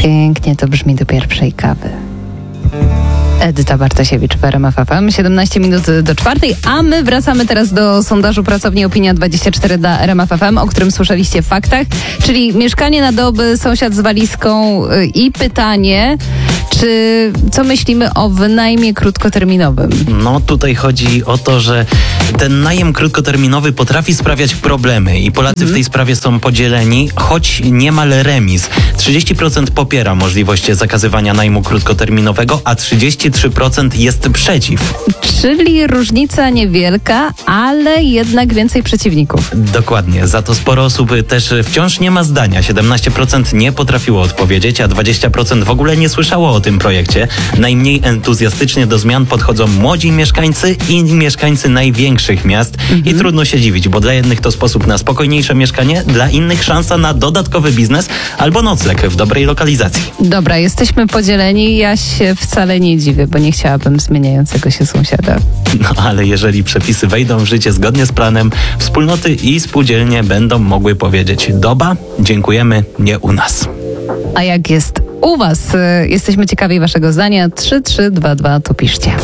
Pięknie to brzmi do pierwszej kawy. Edyta Bartosiewicz w RMF FM, 17 minut do 4, a my wracamy teraz do sondażu Pracowni Opinia24 dla RMF FM, o którym słyszeliście w faktach, czyli mieszkanie na doby, sąsiad z walizką i pytanie, co myślimy o wynajmie krótkoterminowym? No tutaj chodzi o to, że ten najem krótkoterminowy potrafi sprawiać problemy i Polacy w tej sprawie są podzieleni, choć niemal remis. 30% popiera możliwość zakazywania najmu krótkoterminowego, a 33% jest przeciw. Czyli różnica niewielka, ale jednak więcej przeciwników. Dokładnie. Za to sporo osób też wciąż nie ma zdania. 17% nie potrafiło odpowiedzieć, a 20% w ogóle nie słyszało o tym projekcie. Najmniej entuzjastycznie do zmian podchodzą młodzi mieszkańcy i mieszkańcy największych miast. I trudno się dziwić, bo dla jednych to sposób na spokojniejsze mieszkanie, dla innych szansa na dodatkowy biznes albo nocleg w dobrej lokalizacji. Dobra, jesteśmy podzieleni. Ja się wcale nie dziwię, bo nie chciałabym zmieniającego się sąsiada. No ale jeżeli przepisy wejdą w życie zgodnie z planem, wspólnoty i spółdzielnie będą mogły powiedzieć: doba, dziękujemy, nie u nas. A jak jest u was? Jesteśmy ciekawi waszego zdania. 3322 to piszcie.